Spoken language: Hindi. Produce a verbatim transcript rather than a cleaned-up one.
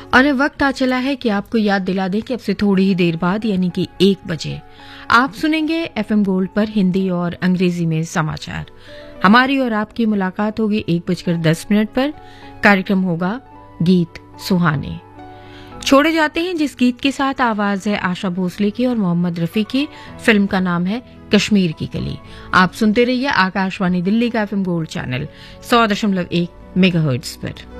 और अब वक्त आ चला है कि आपको याद दिला दें कि अब से थोड़ी ही देर बाद यानी कि एक बजे आप सुनेंगे एफएम गोल्ड पर हिंदी और अंग्रेजी में समाचार। हमारी और आपकी मुलाकात होगी एक बजकर दस मिनट पर। कार्यक्रम होगा गीत सुहाने। छोड़े जाते हैं जिस गीत के साथ, आवाज है आशा भोसले की और मोहम्मद रफी की। फिल्म का नाम है कश्मीर की कली। आप सुनते रहिए आकाशवाणी दिल्ली का एफएम गोल्ड चैनल सौ दशमलव एक मेगाहर्ट्ज पर।